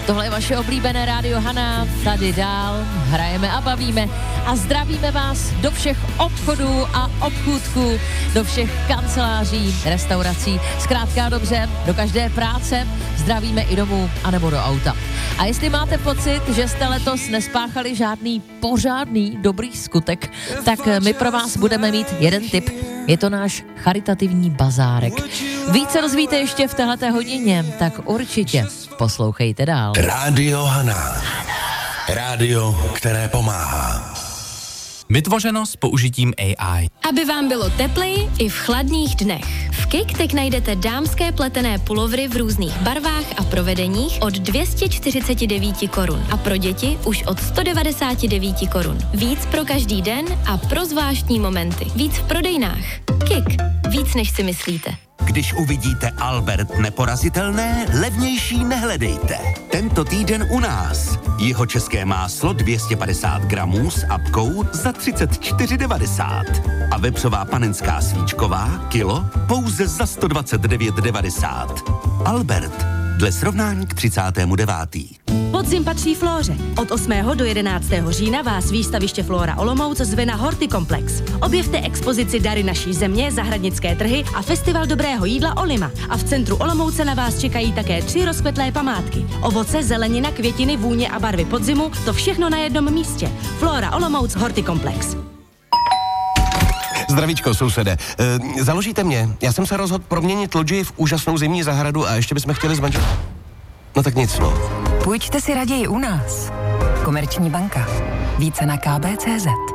Tohle je vaše oblíbené Rádio Hana, tady dál hrajeme a bavíme a zdravíme vás do všech obchodů a obchůdků, do všech kanceláří, restaurací, zkrátka dobře, do každé práce, zdravíme i domů anebo do auta. A jestli máte pocit, že jste letos nespáchali žádný pořádný dobrý skutek, tak my pro vás budeme mít jeden tip. Je to náš charitativní bazárek. Více rozvíte ještě v téhleté hodině, tak určitě poslouchejte dál. Rádio Hana. Rádio, které pomáhá. Vytvořeno s použitím AI. Aby vám bylo tepleji i v chladných dnech. V KIK teď najdete dámské pletené pulovry v různých barvách a provedeních od 249 korun a pro děti už od 199 korun. Víc pro každý den a pro zvláštní momenty. Víc v prodejnách. KIK. Víc než si myslíte. Když uvidíte Albert neporazitelné, levnější nehledejte. Tento týden u nás. Jihočeské máslo 250 gramů s apkou za 34,90. A vepřová panenská svíčková kilo pouze za 129,90. Albert. Dle srovnání k 39. Podzim patří Flóře. Od 8. do 11. října vás výstaviště Flóra Olomouc zve na Hortikomplex. Objevte expozici Dary naší země, zahradnické trhy a festival dobrého jídla Olima. A v centru Olomouce na vás čekají také 3 rozkvetlé památky. Ovoce, zelenina, květiny, vůně a barvy podzimu, to všechno na jednom místě. Flóra Olomouc Hortikomplex. Zdravíčko, sousede. Založíte mě? Já jsem se rozhodl proměnit lodži v úžasnou zimní zahradu a ještě bychom chtěli zmanžit. No tak nic, no. Půjčte si raději u nás. Komerční banka. Více na kb.cz.